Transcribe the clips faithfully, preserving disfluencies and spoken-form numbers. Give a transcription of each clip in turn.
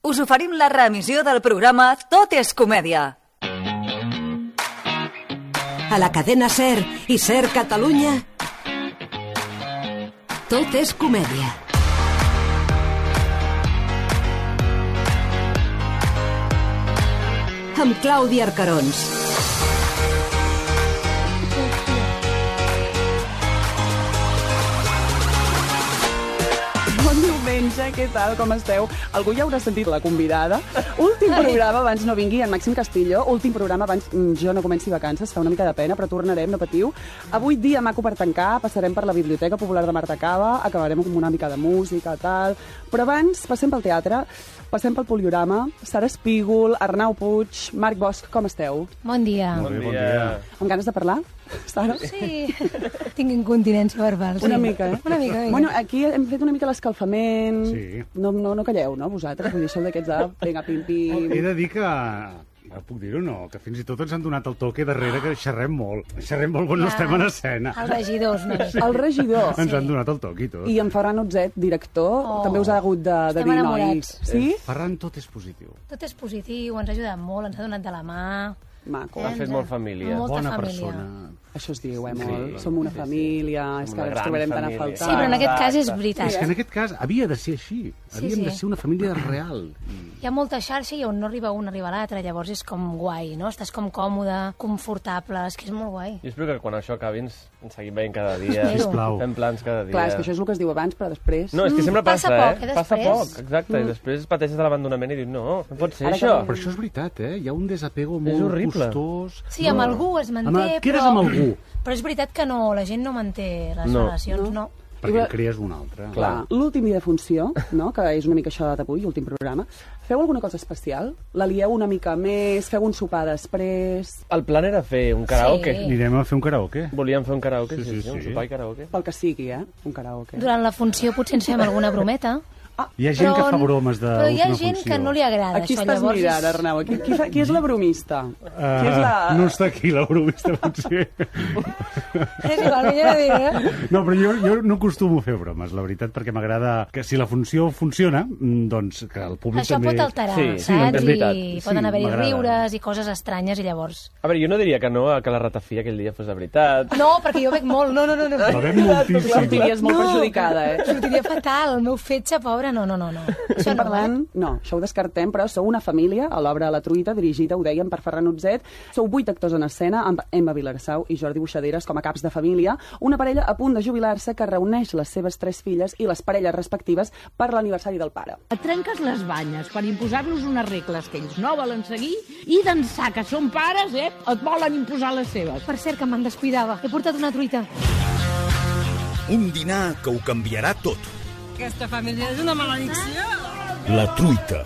us oferim la reemissió del programa Tot és comèdia. A la cadena SER i SER Catalunya, Tot és comèdia. Amb Clàudia Arcarons. Bon diumenge, què tal, com esteu? Algú ja haurà sentit la convidada. Últim programa abans no vingui en Màxim Castillo. Últim programa abans jo no comenci vacances, fa una mica de pena, però tornarem, no patiu. Avui dia maco per tancar, passarem per la Biblioteca Popular de Marta Cava, acabarem amb una mica de música, tal. Però abans passem pel teatre, passem pel Poliorama. Sara Espígol, Arnau Puig, Marc Bosch, com esteu? Bon dia. Bon dia. Bon dia. Amb ganes de parlar? Sara? Sí, tinc incontinència verbal. Una sí. mica, eh? Una mica, mica. Bueno, aquí hem fet una mica l'escalfament. Sí. No, no, no calleu, no, vosaltres? Vull dir, sou d'aquests de... Vinga, pim-pim. He de dir que... Puc dir-ho o no? Que fins i tot ens han donat el toque darrere que xerrem molt. Xerrem molt quan no estem en escena. Els regidors, no? Sí. El regidor. Ens Sí. han donat el toque i tot. I en Ferran Otzet, director, Oh. també us ha hagut de, de Estem dir, enamorats. nois. Sí? Ferran, tot és positiu. Tot és positiu, ens ha ajudat molt, ens ha donat de la mà. Maco. Eh, Ha fet ens molt família. Molta Bona família. persona. Això es diu, eh, Sí, molt. Som una sí, sí. família, és Som que una ara ens gran trobarem tan a família. faltar. Sí, però en aquest cas és Exacte. veritat. És que en aquest cas havia de ser així. Havíem sí. de ser una família real. Hi ha molta xarxa i on no arriba un arriba l'altre, llavors és com guai, no? Estàs com còmode, confortable, és que és molt guai. Jo espero que quan això acabi ens, ens seguim veient cada dia. Espero. Sisplau. Fem plans cada dia. Clar, és que això és el que es diu abans, però després... No, és que sempre Passa passa, poc, eh? eh, Passa després. poc, exacte. I després pateixes de l'abandonament i dius, no, no pot ser Ara que això. no- Però això és veritat, eh? Hi ha un desapego És molt horrible. costós. Sí, amb algú es manté, Amb- Quedes però... amb algú. Però és veritat que no, la gent no manté les No. relacions, no. Perquè en crees un altre. Clar, l'últim dia de funció, no? Que és una mica això d'avui, l'últim programa, feu alguna cosa especial? La lieu una mica més? Feu un sopar després? El plan era fer un karaoke. Sí. Anirem a fer un karaoke. Volíem fer un karaoke, Sí, sí, sí, sí, un sí. sopar i karaoke. Pel que sigui, eh? Un karaoke. Durant la funció potser ens fem alguna brometa. Hi ha gent que fa bromes de Però hi ha última gent funció. que no li agrada Aquí això. estàs Llavors mirant, és- Arnau. Qui, qui, fa, qui és la bromista? Uh, Qui és la... No està aquí la bromista, potser. És igual, millor no dir, eh? No, però jo, jo no acostumo a fer bromes, la veritat, perquè m'agrada que si la funció funciona, mm, doncs que el públic Això també... pot alterar, Sí, sí, saps? és veritat. I Sí, poden haver-hi m'agrada. riures i coses estranyes i llavors... A veure, jo no diria que no, a que la ratafia aquell dia fos de veritat. No, perquè jo bec molt, no, no, no. no. La vam moltíssim. Sortiries molt No. perjudicada, eh? Sortiria fatal, el meu fetge, pobre, no, no, no. no. Això Estem no, parlant... No, això ho descartem, però sou una família, a l'obra La Truita, dirigida, ho dèiem, per Ferran Otzet. Sou vuit actors en escena, amb Emma Vilarsau i Jordi Buixaderes com a caps de família. Una parella a punt de jubilar-se que reuneix les seves tres filles i les parelles respectives per l'aniversari del pare. Et trenques les banyes per imposar-los unes regles que ells no volen seguir i d'ençà que són pares, eh, et volen imposar les seves. Per cert, que me'n descuidava. He portat una truita. Un dinar que ho canviarà tot. Aquesta família és una maledicció. La truita.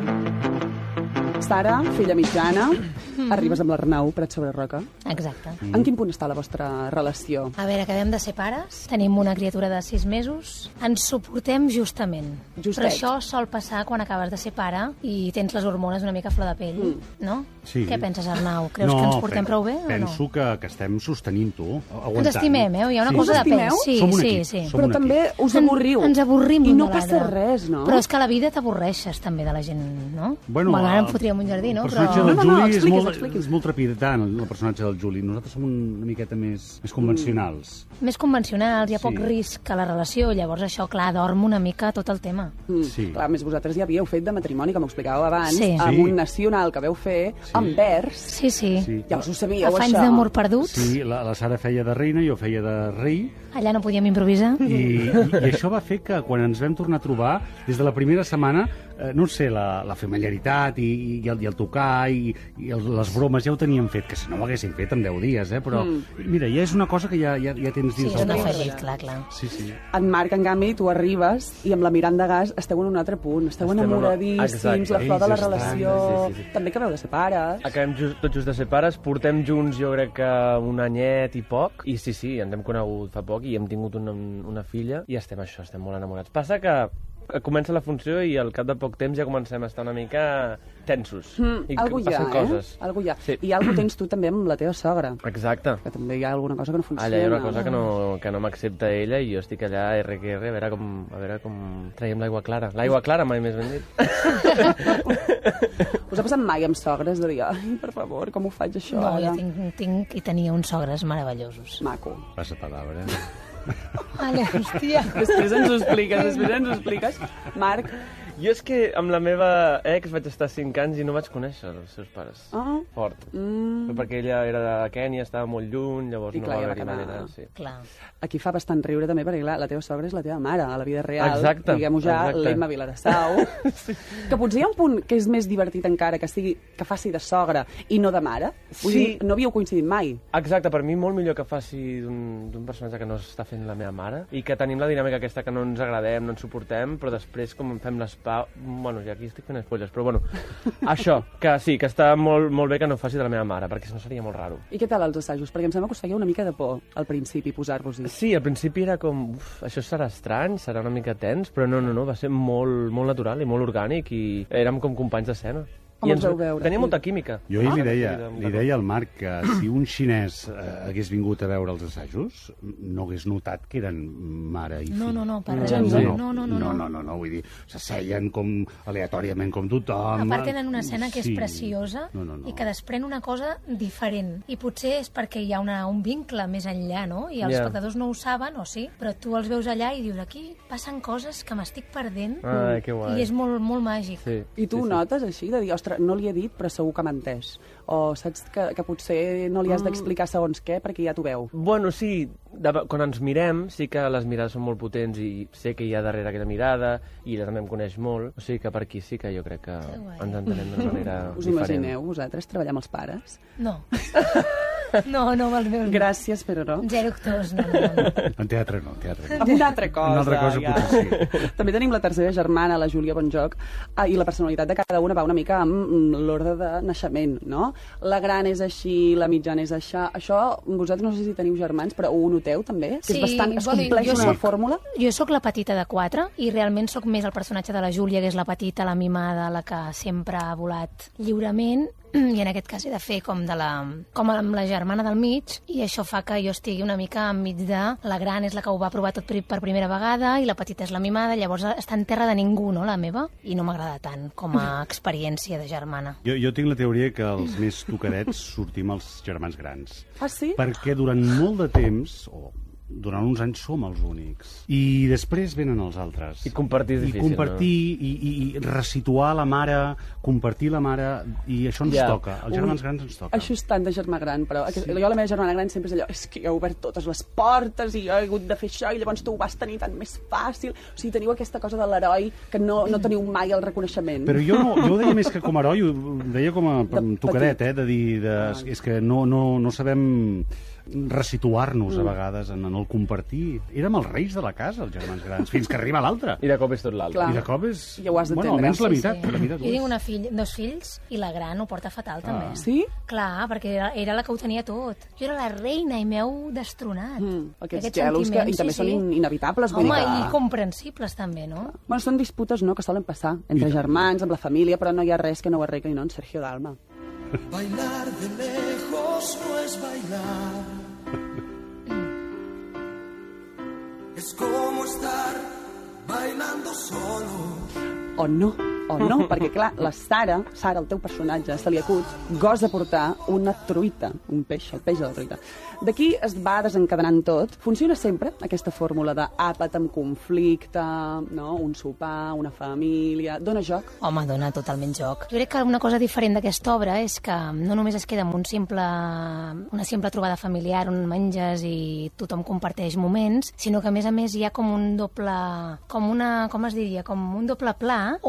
Sara, filla mitjana, arribes amb l'Arnau, Prat sobre Roca. Exacte. En quin punt està la vostra relació? A veure, acabem de ser pares, tenim una criatura de sis mesos, ens suportem justament. Justet. Però això sol passar quan acabes de ser pare i tens les hormones una mica a flor de pell, mm. no? Sí. Què penses, Arnau? Creus que ens portem pe- prou bé o no? Penso que, que estem sostenint-ho, aguantant. Ens estimem, eh? Hi ha una Sí. cosa de Us estimeu? pes. Sí, Som un sí, equip, sí. som Però un també equip. us avorriu. En, ens avorrim I l'un no de passa l'altre. res, no? Però és que a la vida t'avorreixes també de la gent, no? Bueno, Bueno, ara em el fotríem un jardí, no? El Però... personatge No, del no, no, Juli és, expliquis, molt, expliquis. és molt trepidant, el personatge del Juli. Nosaltres som una miqueta més, més convencionals. Més convencionals, hi ha Sí. poc risc a la relació, llavors això, clar, dorm una mica tot el tema. Mm. Sí. Clar, a més, vosaltres ja havíeu fet de matrimoni, com explicàveu abans, Sí. amb Sí. un nacional que veu fer, Sí. amb vers. Sí, sí. Sí. Ja us ho sabíeu, Afanys això. d'amor perduts, Sí, la, la Sara feia de reina, jo feia de rei, allà no podíem improvisar. i, i, i això va fer que quan ens vam tornar a trobar, des de la primera setmana, eh, no sé, la, la familiaritat i, i, el, i el tocar i, i el, les bromes ja ho teníem fet, que si no ho haguéssim fet en deu dies, eh? Però Mm. mira, ja és una cosa que ja, ja, ja tens Sí, dins és un del cos. aferit, clar, clar. Sí, sí. En Marc, en canvi, tu arribes i amb la Miranda Gas esteu en un altre punt. Esteu Estem en- enamoradíssims, Exacte. la flor de la Ells estan, relació... sí, sí, sí. També acabeu de ser pares. Acabem just, tot just de ser pares, portem junts jo crec que un anyet i poc, i sí, sí, ens hem conegut fa poc i hem tingut una, una filla i estem això, estem molt enamorats. Passa que comença la funció i al cap de poc temps ja comencem a estar una mica tensos. Mm, I algú hi ha, passen eh? coses. Algú hi ha. Sí. I algú tens tu també amb la teva sogra. Exacte. Que també hi ha alguna cosa que no funciona. Allà hi ha una cosa que no, que no m'accepta ella i jo estic allà R que R a veure com, a veure com traiem l'aigua clara. L'aigua clara, mai més ben dit. Us ha passat mai amb sogres de dir, ai, per favor, com ho faig això No, ara? jo tinc, tinc i tenia uns sogres meravellosos. Maco. Passa palabra. Vale, hòstia. Després ens ho expliques, després ens ho expliques. Marc, Jo és que amb la meva ex vaig estar cinc anys i no vaig conèixer els seus pares. Ah. Fort. Mm. Perquè ella era de Kènia, estava molt lluny, llavors I no clar, va ja va haver-hi quedar- manera. Sí. Clar. aquí fa bastant riure també, perquè clar, la teva sogra és la teva mare, a la vida real. Exacte, Diguem-ho ja, exacte. l'Emma Vilarassau. sí. Que potser hi ha un punt que és més divertit encara, que sigui que faci de sogra i no de mare. Vull Sí. dir, no havíeu coincidit mai. Exacte, per mi molt millor que faci d'un d'un personatge que no està fent la meva mare i que tenim la dinàmica aquesta que no ens agradem, no ens suportem, però després com en fem les pau... Bueno, ja aquí estic fent spoilers, però bueno, això, que sí, que està molt, molt bé que no faci de la meva mare, perquè si no seria molt raro. I què tal els assajos? Perquè em sembla que us feia una mica de por al principi posar-vos-hi. Sí, al principi era com, uf, això serà estrany, serà una mica tens, però no, no, no, va ser molt, molt natural i molt orgànic i érem com companys d'escena. Com I us vau veure? Tenia molta química. Jo ahir li Ah, deia, molta li deia al Marc que si un xinès eh, hagués vingut a veure els assajos, no hagués notat que eren mare i fill. No, no, no, per res. no, No, no, no, no, no, no. no, no, no, vull dir, s'asseien com aleatòriament com tothom. A part tenen una escena que és Sí. preciosa no, no, no. i que desprèn una cosa diferent. I potser és perquè hi ha una, un vincle més enllà, no? I els Ja. espectadors no ho saben, o sí, però tu els veus allà i dius, aquí passen coses que m'estic perdent Ai, que guai. i és molt, molt màgic. Sí, I tu sí, sí. notes així, de dir, ostres, no li he dit, però segur que m'ha entès. O saps que, que potser no li has d'explicar segons què, perquè ja t'ho veu. Bueno, sí, de, quan ens mirem, sí que les mirades són molt potents i sé que hi ha darrere aquella mirada i ella també em coneix molt, o sigui que per aquí sí que jo crec que Que guai. ens entenem d'una manera Us diferent. imagineu, vosaltres, treballar amb els pares? No. No, no, amb els meus... Gràcies, però no. Zero actors, no, no, no. En teatre no, en teatre no. Amb una altra cosa. Una altra cosa ja. potser sí. També tenim la tercera germana, la Júlia Bonjoc, ah, i la personalitat de cada una va una mica amb mm, l'ordre de naixement, no? La gran és així, la mitjana és això. Això, vosaltres no sé si teniu germans, però ho noteu també? Que és bastant, es bueno, compleix jo una soc- fórmula? Jo sóc la petita de quatre i realment sóc més el personatge de la Júlia, que és la petita, la mimada, la que sempre ha volat lliurement, i en aquest cas he de fer com, de la, com amb la germana del mig, i això fa que jo estigui una mica enmig de... La gran és la que ho va provar tot per, per primera vegada i la petita és la mimada, llavors està en terra de ningú, no?, la meva, i no m'agrada tant com a experiència de germana. Jo, jo tinc la teoria que els més tocadets sortim els germans grans. Ah, sí? Perquè durant molt de temps, o durant uns anys som els únics. I després venen els altres. I compartir és I difícil, compartir, i, i, i resituar la mare, compartir la mare, i això ens Ja. toca. Els germans grans ens toca. Això és tant de germà gran, però sí. Jo la meva germana gran sempre és allò, és que jo he obert totes les portes i jo he hagut de fer això i llavors tu ho vas tenir tan més fàcil. O sigui, teniu aquesta cosa de l'heroi que no, no teniu mai el reconeixement. Però jo, no, jo ho deia més que com a heroi, ho deia com a De tocadet, petit. eh, de dir... De, Ah. és que no, no, no sabem resituar-nos a vegades en, en el compartir. Érem els reis de la casa, els germans grans, fins que arriba l'altre. I de cop és tot l'altre. Clar. I de cop és... Ja ho has bueno, d'entendre. almenys la Sí, meitat. sí. La meitat Jo tinc una fill, dos fills i la gran ho porta fatal, també. Sí? Clar, perquè era, era la que ho tenia tot. Jo era la reina i m'heu destronat. Mm, aquests Aquests gelos que, i sentiments, també sí, són sí. in- inevitables. vull Home, dir que... i comprensibles també, no? Bueno, són disputes, no?, que solen passar entre germans, amb la família, però no hi ha res que no ho arregli, no?, en Sergio Dalma. Bailar de lejos no es bailar. Es como estar bailando solo. O no, o no, perquè clar, la Sara, Sara, el teu personatge, se li acut, gosa portar una truita, un peix, el peix de la truita. D'aquí es va desencadenant tot. Funciona sempre aquesta fórmula d'àpat amb conflicte, no? Un sopar, una família... Dóna joc? Home, dona totalment joc. Jo crec que una cosa diferent d'aquesta obra és que no només es queda amb un simple, una simple trobada familiar on menges i tothom comparteix moments, sinó que a més a més hi ha com un doble... com una... com es diria? Com un doble pla on també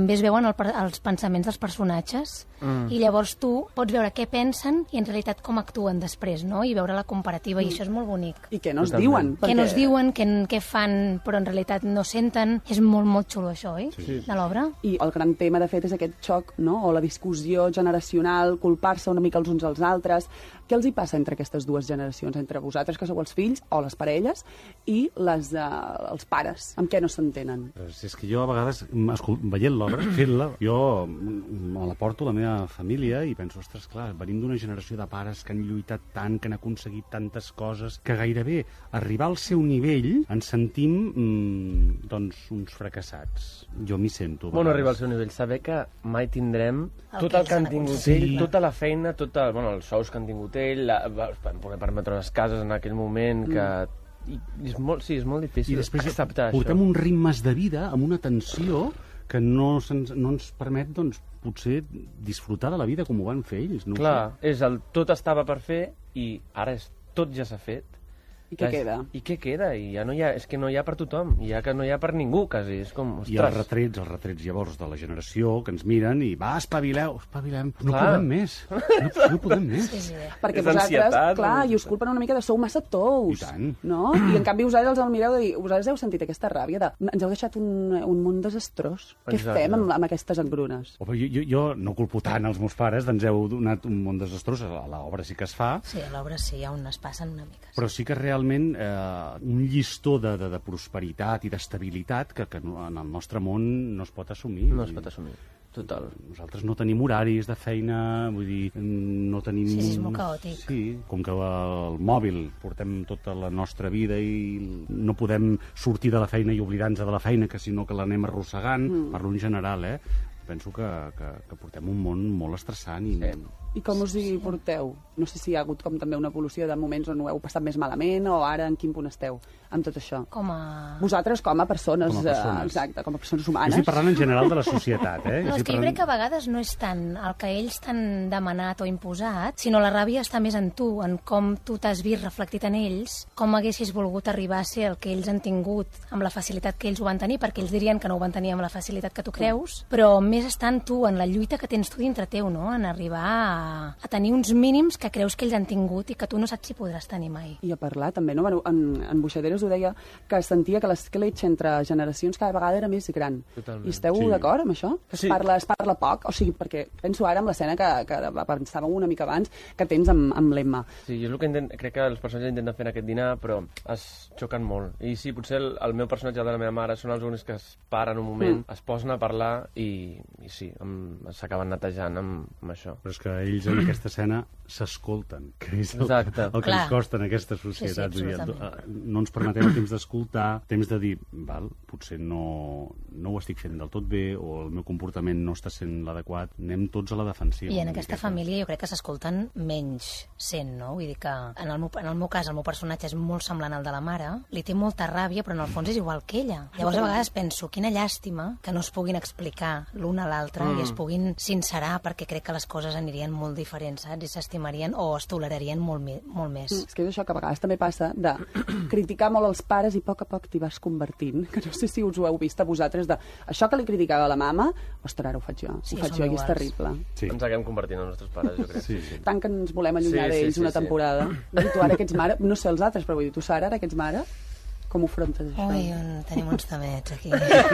també es veuen el, els pensaments dels personatges mm. i llavors tu pots veure què pensen i en realitat com actuen després, no? I veure la comparativa, mm. i això és molt bonic. I què no es diuen. Què no es diuen, què, què fan, però en realitat no senten. És molt, molt xulo, això, oi? Sí. De l'obra. I el gran tema, de fet, és aquest xoc, no? O la discussió generacional, culpar-se una mica els uns als altres. Què els hi passa entre aquestes dues generacions, entre vosaltres, que sou els fills, o les parelles, i les, uh, els pares? Amb què no s'entenen? És que jo, a vegades, veient l'obra, fent-la, jo me la porto a la meva família i penso, ostres, clar, venim d'una generació de pares que han lluitat tant, que han aconseguit tantes coses, que gairebé arribar al seu nivell ens sentim, mmm, doncs, uns fracassats. Jo m'hi sento. Bueno, arribar al seu nivell. Saber que mai tindrem el tot el que han tingut sí. ell, tota la feina, tota, bueno, els sous que han tingut ell, la, van poder permetre les cases en aquell moment, que... Mm. I, i és molt, sí, és molt difícil I després acceptar portem això. uns ritmes de vida amb una tensió que no, se'ns, no ens permet, doncs, potser disfrutar de la vida com ho van fer ells. No Clar, sé. és el tot estava per fer i ara és, tot ja s'ha fet. I què queda? I què queda? I ja no hi ha, és que no hi ha per tothom, ja que no hi ha per ningú, quasi. És com, ostres. I els retrets, els retrets llavors de la generació que ens miren i va, espavileu, espavilem. No Clar. podem més. No, no podem més. Sí, sí. Perquè És vosaltres, ansietat, clar, no? i us culpen una mica de sou massa tous. I tant. No? I en canvi vosaltres els mireu de dir, vosaltres heu sentit aquesta ràbia de ens heu deixat un, un món desastrós. Què Exacte. fem amb, amb aquestes engrunes? Oh, jo, jo, jo no culpo tant els meus pares, ens heu donat un món desastrós, a l'obra sí que es fa, Sí, a l'obra sí, on es passen una mica. però sí que realment eh, un llistó de, de, de prosperitat i d'estabilitat que, que en el nostre món no es pot assumir. No es pot assumir, total. Nosaltres no tenim horaris de feina, vull dir, no tenim... Sí, sí, és molt caòtic. Sí, com que el mòbil portem tota la nostra vida i no podem sortir de la feina i oblidar-nos de la feina, que sinó que l'anem arrossegant, mm. parlo en general, eh? Penso que, que, que portem un món molt estressant i... Sí. I com us hi porteu? No sé si hi ha hagut com també una evolució de moments on ho heu passat més malament o ara en quin punt esteu amb tot això? Com a... Vosaltres com a persones, Com a persones. Eh, exacte, com a persones Jo humanes. estic parlant en general de la societat, eh? No, és Estic que jo parlant- crec que a vegades no és tant el que ells t'han demanat o imposat, sinó la ràbia està més en tu, en com tu t'has vist reflectit en ells, com haguessis volgut arribar a ser el que ells han tingut amb la facilitat que ells ho van tenir, perquè ells dirien que no ho van tenir amb la facilitat que tu creus, però més està en tu, en la lluita que tens tu dintre teu, no? En arribar a, a tenir uns mínims que creus que ells han tingut i que tu no saps si podràs tenir mai. I a parlar també, no? Bueno, en, en Buixaderes ho deia, que sentia que l'escletxa entre generacions cada vegada era més gran. Totalment. I esteu Sí. d'acord amb això? Que es, Sí. parla, es parla poc? O sigui, perquè penso ara en l'escena que, que pensàvem una mica abans que tens amb, amb l'Emma. Sí, jo és el que intent, crec que els personatges intenten fer en aquest dinar, però es xoquen molt. I sí, potser el, el meu personatge i el de la meva mare són els únics que es paren un moment, mm. es posen a parlar i, i sí, s'acaben netejant amb, amb això. Però és que ells en aquesta escena s'escolten, que és el, Exacte. el que Clar. ens costa en aquesta societat. Sí, sí, Vull dir, absolutament. no ens permetem temps d'escoltar, temps de dir, val, potser no, no ho estic fent del tot bé o el meu comportament no està sent l'adequat, anem tots a la defensiva. I en una aquesta miqueta. família jo crec que s'escolten menys sent, no? Vull dir que en el, meu, en el meu cas el meu personatge és molt semblant al de la mare, li té molta ràbia, però en el fons és igual que ella. Llavors a vegades penso, quina llàstima que no es puguin explicar l'un a l'altre mm. i es puguin sincerar, perquè crec que les coses anirien molt diferents, saps? I s'estimarien o es tolerarien molt, me, molt més. És que és això que a vegades també passa de criticar molt els pares i a poc a poc t'hi vas convertint. Que no sé si us ho heu vist a vosaltres de això que li criticava a la mama, ostres, ara ho faig jo. Sí, ho faig som jo i és iguals. terrible. Sí. Ens acabem convertint en els nostres pares, jo crec. Sí, sí. Tant que ens volem allunyar Sí, sí, d'ells sí, una sí. temporada. I tu ara que ets mare, no sé els altres, però vull dir, tu Sara, ara que ets mare, com ho afrontes això? Ui, un, tenim uns tamets aquí.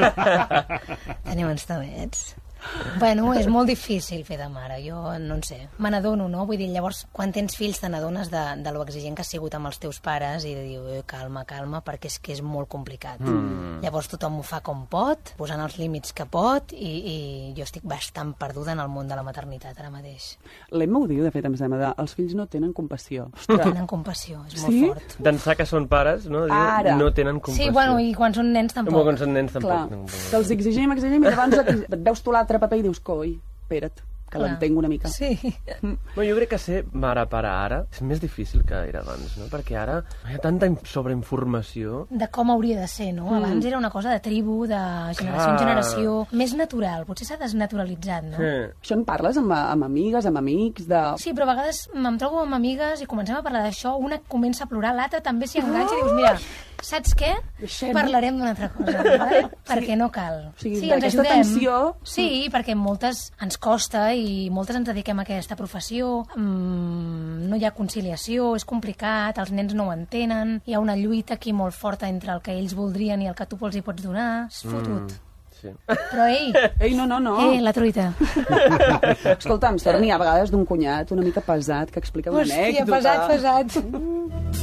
Tenim uns tamets. Bueno, és molt difícil fer de mare, jo no en sé. Me n'adono, no? Vull dir, llavors, quan tens fills te n'adones de, de lo exigent que has sigut amb els teus pares i de dir, eh, calma, calma, perquè és que és molt complicat. Mm. Llavors tothom ho fa com pot, posant els límits que pot, i, i jo estic bastant perduda en el món de la maternitat ara mateix. L'Emma ho diu, de fet, em sembla, de, els fills no tenen compassió. Ostres, Tenen compassió, és molt Sí? fort. D'ençà que són pares, no? Diu, Ara. no tenen compassió. Sí, bueno, i quan són nens tampoc. Bueno, quan són nens tampoc. clar, tenen compassió. que els exigim, exigim, i llavors et, et veus tu l'altre paper i dius, coi, espera't, que Clar. l'entenc una mica. Sí. Bueno, jo crec que ser mare-pare ara és més difícil que era abans, no? Perquè ara hi ha tanta in- sobreinformació. De com hauria de ser, no? Abans era una cosa de tribu, de generació en Clar. generació, més natural, potser s'ha desnaturalitzat, no? Sí. Això en parles amb, amb amigues, amb amics, de... Sí, però a vegades em trobo amb amigues i comencem a parlar d'això, una comença a plorar, l'altra també s'hi enganxa i dius, mira, saps què? Deixem. Parlarem d'una altra cosa, vale? Perquè no cal. O sigui, Sí, ens d'aquesta ajudem. tensió... Sí, perquè moltes ens costa i moltes ens dediquem a aquesta professió, mm, no hi ha conciliació, és complicat, els nens no ho entenen, hi ha una lluita aquí molt forta entre el que ells voldrien i el que tu els hi pots donar, és fotut. Mm. Sí. Però, ei, Ei, no, no, no. eh, la truita. Escolta'm, sort n'hi ha a vegades d'un cunyat una mica pesat que explica una Hòstia, anècdota. pesat, pesat.